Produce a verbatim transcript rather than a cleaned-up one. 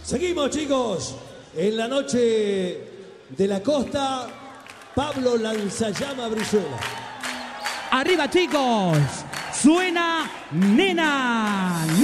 Seguimos, chicos. En la noche de la costa, Pablo Lanzallama Brizuela. Arriba, chicos. Suena Nena.